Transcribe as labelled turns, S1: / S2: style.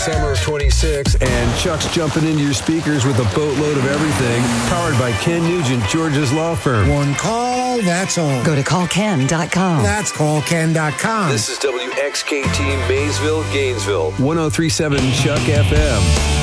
S1: Summer of 26, and Chuck's jumping into your speakers with a boatload of everything. Powered by Ken Nugent, Georgia's law firm.
S2: One call, that's all.
S3: Go to callken.com.
S2: That's callken.com.
S1: This is WXKT Maysville, Gainesville. 103.7 Chuck FM.